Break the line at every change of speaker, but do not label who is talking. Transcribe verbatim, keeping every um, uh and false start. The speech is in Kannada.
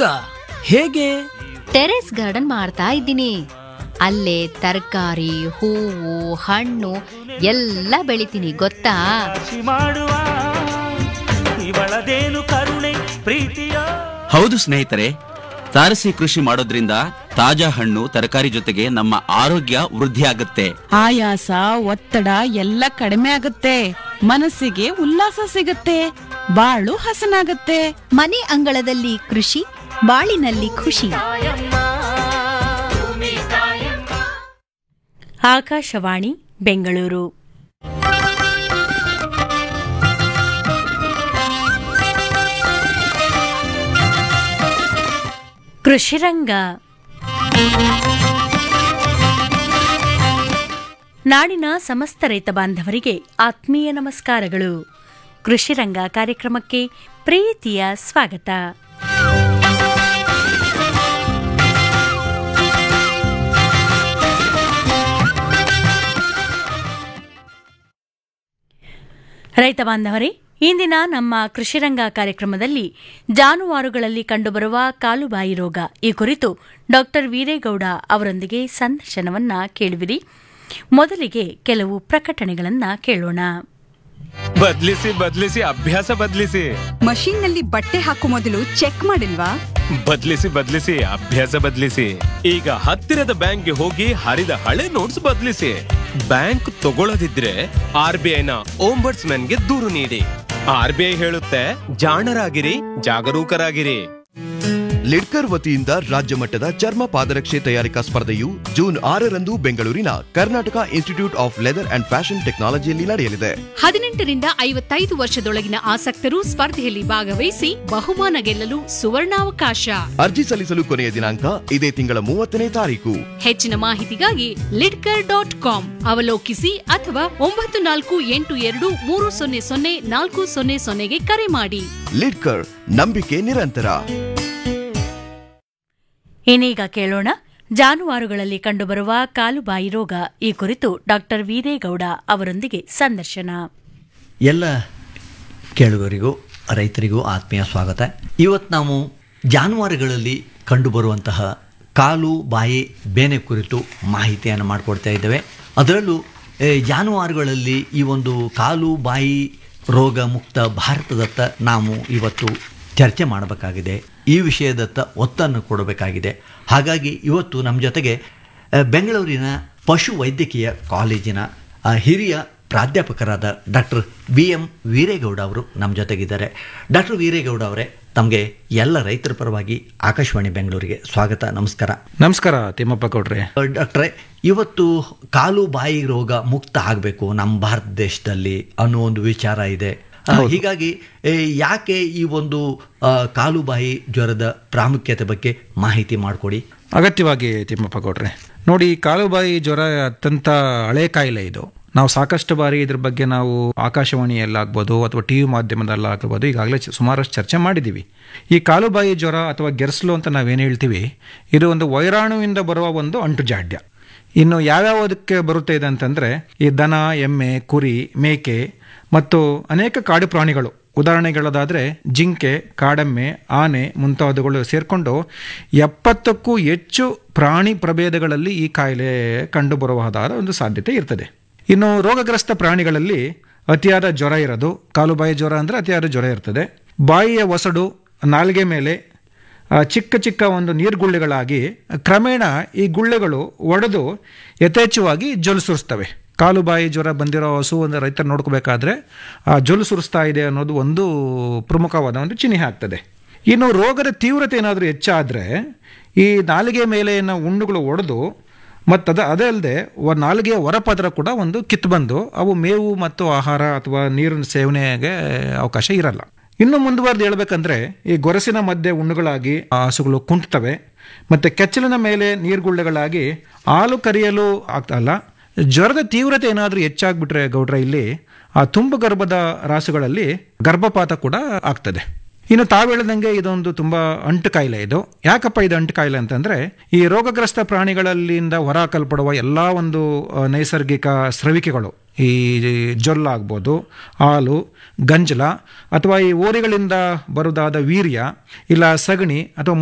ಹೌದಾ, ಹೇಗೆ?
ಟೆರೆಸ್ ಗಾರ್ಡನ್ ಮಾಡ್ತಾ ಇದ್ದೀನಿ. ಅಲ್ಲೇ ತರಕಾರಿ, ಹೂವು, ಹಣ್ಣು ಎಲ್ಲ ಬೆಳಿತೀನಿ ಗೊತ್ತಾ.
ಹೌದು ಸ್ನೇಹಿತರೆ, ತಾರಸಿ ಕೃಷಿ ಮಾಡೋದ್ರಿಂದ ತಾಜಾ ಹಣ್ಣು ತರಕಾರಿ ಜೊತೆಗೆ ನಮ್ಮ ಆರೋಗ್ಯ ವೃದ್ಧಿಯಾಗುತ್ತೆ.
ಆಯಾಸ, ಒತ್ತಡ ಎಲ್ಲ ಕಡಿಮೆ ಆಗುತ್ತೆ, ಮನಸ್ಸಿಗೆ ಉಲ್ಲಾಸ ಸಿಗುತ್ತೆ, ಬಾಳು ಹಸನಾಗುತ್ತೆ.
ಮನೆ ಅಂಗಳದಲ್ಲಿ ಕೃಷಿ, ಬಾಳಿನಲ್ಲಿ ಖುಷಿ.
ಆಕಾಶವಾಣಿ ಬೆಂಗಳೂರು. ಕೃಷಿರಂಗ. ನಾಡಿನ ಸಮಸ್ತ ರೈತ ಬಾಂಧವರಿಗೆ ಆತ್ಮೀಯ ನಮಸ್ಕಾರಗಳು. ಕೃಷಿರಂಗ ಕಾರ್ಯಕ್ರಮಕ್ಕೆ ಪ್ರೀತಿಯ ಸ್ವಾಗತ. ರೈತ ಬಾಂಧವರೇ, ಇಂದಿನ ನಮ್ಮ ಕೃಷಿರಂಗ ಕಾರ್ಯಕ್ರಮದಲ್ಲಿ ಜಾನುವಾರುಗಳಲ್ಲಿ ಕಂಡುಬರುವ ಕಾಲುಬಾಯಿ ರೋಗ ಈ ಕುರಿತು ಡಾಕ್ಟರ್ ವೀರೇಗೌಡ ಅವರೊಂದಿಗೆ ಸಂದರ್ಶನವನ್ನ ಕೇಳುವಿರಿ. ಮೊದಲಿಗೆ ಕೆಲವು ಪ್ರಕಟಣೆಗಳನ್ನ ಕೇಳೋಣ.
ಬದ್ಲಿಸಿ ಬದ್ಲಿಸಿ ಅಭ್ಯಾಸ ಬದ್ಲಿಸಿ.
ಮಷೀನ್ ನಲ್ಲಿ ಬಟ್ಟೆ ಹಾಕೋ ಮೊದಲು ಚೆಕ್ ಮಾಡಿಲ್ವಾ?
ಬದ್ಲಿಸಿ ಬದ್ಲಿಸಿ ಅಭ್ಯಾಸ ಬದ್ಲಿಸಿ. ಈಗ ಹತ್ತಿರದ ಬ್ಯಾಂಕ್ಗೆ ಹೋಗಿ ಹರಿದ ಹಳೆ ನೋಟ್ಸ್ ಬದ್ಲಿಸಿ. ಬ್ಯಾಂಕ್ ತಗೊಳ್ಳದಿದ್ರೆ ಆರ್ ಬಿ ಐ ನ ಓಂಬರ್ಟ್ಸ್ಮನ್ ಗೆ ದೂರು ನೀಡಿ. ಆರ್ ಬಿ ಐ ಹೇಳುತ್ತೆ, ಜಾಣರಾಗಿರಿ, ಜಾಗರೂಕರಾಗಿರಿ.
ಲಿಡ್ಕರ್ ವತಿಯಿಂದ ರಾಜ್ಯ ಮಟ್ಟದ ಚರ್ಮ ಪಾದರಕ್ಷೆ ತಯಾರಿಕಾ ಸ್ಪರ್ಧೆಯು ಜೂನ್ ಆರರಂದು ಬೆಂಗಳೂರಿನ Karnataka institute of leather and fashion ಟೆಕ್ನಾಲಜಿಯಲ್ಲಿ ನಡೆಯಲಿದೆ.
ಹದಿನೆಂಟರಿಂದ ಐವತ್ತೈದು ವರ್ಷದೊಳಗಿನ ಆಸಕ್ತರು ಸ್ಪರ್ಧೆಯಲ್ಲಿ ಭಾಗವಹಿಸಿ ಬಹುಮಾನ ಗೆಲ್ಲಲು ಸುವರ್ಣಾವಕಾಶ.
ಅರ್ಜಿ ಸಲ್ಲಿಸಲು ಕೊನೆಯ ದಿನಾಂಕ ಇದೇ ತಿಂಗಳ ಮೂವತ್ತನೇ ತಾರೀಕು.
ಹೆಚ್ಚಿನ ಮಾಹಿತಿಗಾಗಿ ಲಿಡ್ಕರ್ ಡಾಟ್ ಕಾಮ್ ಅವಲೋಕಿಸಿ ಅಥವಾ ಒಂಬತ್ತು ನಾಲ್ಕು ಎಂಟು ಎರಡು ಮೂರು ಸೊನ್ನೆ ಸೊನ್ನೆ ನಾಲ್ಕು ಸೊನ್ನೆ ಸೊನ್ನೆಗೆ ಕರೆ ಮಾಡಿ.
ಲಿಡ್ಕರ್, ನಂಬಿಕೆ ನಿರಂತರ.
ಇನ್ನೀಗ ಕೇಳೋಣ, ಜಾನುವಾರುಗಳಲ್ಲಿ ಕಂಡುಬರುವ ಕಾಲುಬಾಯಿ ರೋಗ ಈ ಕುರಿತು ಡಾಕ್ಟರ್ ವೀರೇಗೌಡ ಅವರೊಂದಿಗೆ ಸಂದರ್ಶನ.
ಎಲ್ಲ ಕೇಳುಗರಿಗೂ ರೈತರಿಗೂ ಆತ್ಮೀಯ ಸ್ವಾಗತ. ಇವತ್ತು ನಾವು ಜಾನುವಾರುಗಳಲ್ಲಿ ಕಂಡುಬರುವಂತಹ ಕಾಲು ಬಾಯಿ ಬೇನೆ ಕುರಿತು ಮಾಹಿತಿಯನ್ನು ಮಾಡಿಕೊಡ್ತಾ ಇದ್ದೇವೆ. ಅದರಲ್ಲೂ ಜಾನುವಾರುಗಳಲ್ಲಿ ಈ ಒಂದು ಕಾಲು ಬಾಯಿ ರೋಗ ಮುಕ್ತ ಭಾರತದತ್ತ ನಾವು ಇವತ್ತು ಚರ್ಚೆ ಮಾಡಬೇಕಾಗಿದೆ. ಈ ವಿಷಯದತ್ತ ಒತ್ತನ್ನು ಕೊಡಬೇಕಾಗಿದೆ. ಹಾಗಾಗಿ ಇವತ್ತು ನಮ್ಮ ಜೊತೆಗೆ ಬೆಂಗಳೂರಿನ ಪಶು ವೈದ್ಯಕೀಯ ಕಾಲೇಜಿನ ಹಿರಿಯ ಪ್ರಾಧ್ಯಾಪಕರಾದ ಡಾಕ್ಟರ್ ಬಿ ಎಂ ವೀರೇಗೌಡ ಅವರು ನಮ್ಮ ಜೊತೆಗಿದ್ದಾರೆ. ಡಾಕ್ಟರ್ ವೀರೇಗೌಡ ಅವರೇ, ತಮಗೆ ಎಲ್ಲ ರೈತರ ಪರವಾಗಿ ಆಕಾಶವಾಣಿ ಬೆಂಗಳೂರಿಗೆ ಸ್ವಾಗತ. ನಮಸ್ಕಾರ.
ನಮಸ್ಕಾರ ತಿಮ್ಮಪ್ಪ ಗೌಡ್ರೆ.
ಡಾಕ್ಟ್ರೇ, ಇವತ್ತು ಕಾಲು ಬಾಯಿ ರೋಗ ಮುಕ್ತ ಆಗಬೇಕು ನಮ್ಮ ಭಾರತ ದೇಶದಲ್ಲಿ ಅನ್ನೋ ಒಂದು ವಿಚಾರ ಇದೆ. ಹೀಗಾಗಿ ಯಾಕೆ ಈ ಒಂದು ಕಾಲುಬಾಯಿ ಜ್ವರದ ಪ್ರಾಮುಖ್ಯತೆ ಬಗ್ಗೆ ಮಾಹಿತಿ ಮಾಡಿಕೊಡಿ.
ಅಗತ್ಯವಾಗಿ ತಿಮ್ಮಪ್ಪ ಗೌಡ್ರೆ, ನೋಡಿ, ಕಾಲುಬಾಯಿ ಜ್ವರ ಅತ್ಯಂತ ಹಳೆ ಕಾಯಿಲೆ. ಇದು ನಾವು ಸಾಕಷ್ಟು ಬಾರಿ ಇದ್ರ ಬಗ್ಗೆ ನಾವು ಆಕಾಶವಾಣಿಯಲ್ಲಾಗ್ಬೋದು ಅಥವಾ ಟಿ ವಿ ಮಾಧ್ಯಮದಲ್ಲಾಗ್ಬೋದು ಈಗಾಗಲೇ ಸುಮಾರಷ್ಟು ಚರ್ಚೆ ಮಾಡಿದ್ದೀವಿ. ಈ ಕಾಲುಬಾಯಿ ಜ್ವರ ಅಥವಾ ಗೆರ್ಸ್ಲು ಅಂತ ನಾವೇನು ಹೇಳ್ತೀವಿ, ಇದು ಒಂದು ವೈರಾಣುವಿಂದ ಬರುವ ಒಂದು ಅಂಟುಜಾಡ್ಯ. ಇನ್ನು ಯಾವ್ಯಾವುದಕ್ಕೆ ಬರುತ್ತೆ ಇದೆ ಅಂತಂದರೆ, ಈ ದನ, ಎಮ್ಮೆ, ಕುರಿ, ಮೇಕೆ ಮತ್ತು ಅನೇಕ ಕಾಡು ಪ್ರಾಣಿಗಳು, ಉದಾಹರಣೆಗಳದಾದರೆ ಜಿಂಕೆ, ಕಾಡೆಮ್ಮೆ, ಆನೆ ಮುಂತಾದವುಗಳು ಸೇರಿಕೊಂಡು ಎಪ್ಪತ್ತಕ್ಕೂ ಹೆಚ್ಚು ಪ್ರಾಣಿ ಪ್ರಭೇದಗಳಲ್ಲಿ ಈ ಕಾಯಿಲೆ ಕಂಡುಬರುವುದಾದ ಒಂದು ಸಾಧ್ಯತೆ ಇರ್ತದೆ. ಇನ್ನು ರೋಗಗ್ರಸ್ತ ಪ್ರಾಣಿಗಳಲ್ಲಿ ಅತಿಯಾದ ಜ್ವರ ಇರೋದು, ಕಾಲುಬಾಯಿ ಜ್ವರ ಅಂದರೆ ಅತಿಯಾದ ಜ್ವರ ಇರ್ತದೆ. ಬಾಯಿಯ ಒಸಡು, ನಾಲಿಗೆ ಮೇಲೆ ಚಿಕ್ಕ ಚಿಕ್ಕ ಒಂದು ನೀರುಗುಳ್ಳೆಗಳಾಗಿ ಕ್ರಮೇಣ ಈ ಗುಳ್ಳೆಗಳು ಒಡೆದು ಯಥೇಚ್ಛವಾಗಿ ಜೊಲು ಸುರಿಸ್ತವೆ. ಕಾಲುಬಾಯಿ ಜ್ವರ ಬಂದಿರೋ ಹಸು ಒಂದು ರೈತರು ನೋಡ್ಕೋಬೇಕಾದ್ರೆ ಆ ಜೊಲು ಸುರಿಸ್ತಾ ಇದೆ ಅನ್ನೋದು ಒಂದು ಪ್ರಮುಖವಾದ ಒಂದು ಚಿಹ್ನೆ ಆಗ್ತದೆ. ಇನ್ನು ರೋಗದ ತೀವ್ರತೆ ಏನಾದರೂ ಹೆಚ್ಚಾದರೆ ಈ ನಾಲಿಗೆ ಮೇಲೆ ಹುಣ್ಣುಗಳು ಒಡೆದು ಮತ್ತು ಅದ ಅದೇ ಅಲ್ಲದೆ ನಾಲಿಗೆಯ ಹೊರಪದರ ಕೂಡ ಒಂದು ಕಿತ್ತು ಬಂದು ಅವು ಮೇವು ಮತ್ತು ಆಹಾರ ಅಥವಾ ನೀರಿನ ಸೇವನೆಗೆ ಅವಕಾಶ ಇರಲ್ಲ. ಇನ್ನು ಮುಂದುವರೆದು ಹೇಳ್ಬೇಕಂದ್ರೆ ಈ ಗೊರಸಿನ ಮಧ್ಯೆ ಹುಣ್ಣುಗಳಾಗಿ ಆ ಹಸುಗಳು ಕುಂಟ್ತವೆ ಮತ್ತು ಕೆಚ್ಚಲಿನ ಮೇಲೆ ನೀರುಗುಳ್ಳೆಗಳಾಗಿ ಹಾಲು ಕರೆಯಲು ಆಗ್ತಲ್ಲ. ಜ್ವರದ ತೀವ್ರತೆ ಏನಾದರೂ ಹೆಚ್ಚಾಗ್ಬಿಟ್ರೆ ಗೌಡ್ರ, ಇಲ್ಲಿ ಆ ತುಂಬು ಗರ್ಭದ ರಾಸುಗಳಲ್ಲಿ ಗರ್ಭಪಾತ ಕೂಡ ಆಗ್ತದೆ. ಇನ್ನು ತಾವು ಹೇಳಿದಂಗೆ ಇದೊಂದು ತುಂಬ ಅಂಟು ಕಾಯಿಲೆ. ಇದು ಯಾಕಪ್ಪ ಇದು ಅಂಟು ಕಾಯಿಲೆ ಅಂತಂದರೆ, ಈ ರೋಗಗ್ರಸ್ತ ಪ್ರಾಣಿಗಳಲ್ಲಿಂದ ಹೊರಹಾಕಲ್ಪಡುವ ಎಲ್ಲ ಒಂದು ನೈಸರ್ಗಿಕ ಸ್ರವಿಕೆಗಳು, ಈ ಜೊಲ್ಲಾಗ್ಬೋದು, ಹಾಲು, ಗಂಜಲ ಅಥವಾ ಈ ಓರಿಗಳಿಂದ ಬರುವುದಾದ ವೀರ್ಯ ಇಲ್ಲ ಸಗಣಿ ಅಥವಾ